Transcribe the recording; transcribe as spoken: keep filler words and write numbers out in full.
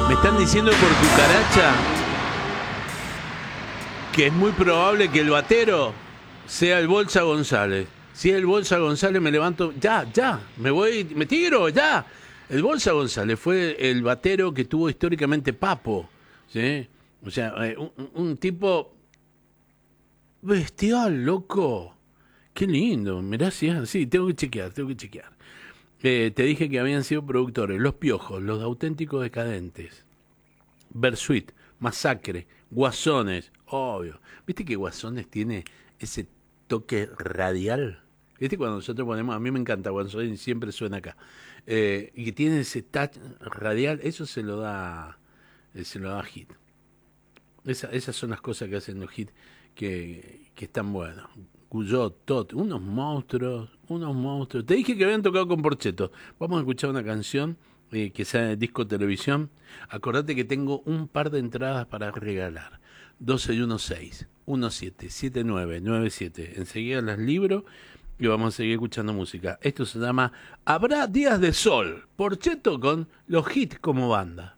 Me están diciendo por cucaracha que es muy probable que el batero sea el Bolsa González. Si es el Bolsa González, me levanto. Ya, ya, me voy, me tiro, ya. El Bolsa González fue el batero que tuvo históricamente Papo, ¿sí? O sea, un, un tipo bestial, loco. Qué lindo, mirá si es así. Tengo que chequear, tengo que chequear. Eh, te dije que habían sido productores Los Piojos, Los Auténticos Decadentes, Bersuit, Masacre, Guasones, obvio. ¿Viste que Guasones tiene ese toque radial? ¿Viste cuando nosotros ponemos, a mí me encanta Guasones, siempre suena acá, eh, y que tiene ese touch radial, eso se lo da, eh, se lo da Hit. Esa, esas son las cosas que hacen los Hit que, que están buenos. Guyot, Tot, unos monstruos, unos monstruos. Te dije que habían tocado con Porcheto. Vamos a escuchar una canción eh, que sea de disco televisión. Acordate que tengo un par de entradas para regalar. doce y dieciséis, diecisiete, setenta y nueve, noventa y siete. Enseguida las libro y vamos a seguir escuchando música. Esto se llama Habrá Días de Sol. Porcheto con los Hits como banda.